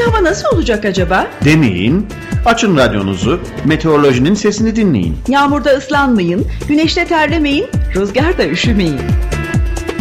hava nasıl olacak acaba? Deneyin, açın radyonuzu, meteorolojinin sesini dinleyin. Yağmurda ıslanmayın, güneşte terlemeyin, rüzgarda üşümeyin.